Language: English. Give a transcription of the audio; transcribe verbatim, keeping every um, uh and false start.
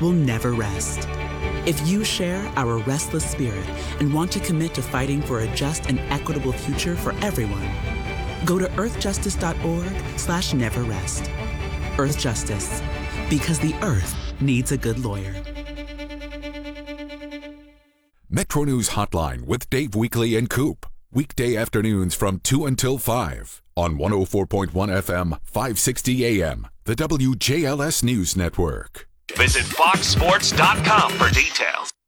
will never rest. If you share our restless spirit and want to commit to fighting for a just and equitable future for everyone, go to earthjustice.org slash never rest. Earth Justice, because the earth needs a good lawyer. Metro News Hotline with Dave Weekley and Coop. Weekday afternoons from two until five on one oh four point one F M, five sixty A M, the W J L S News Network. Visit fox sports dot com for details.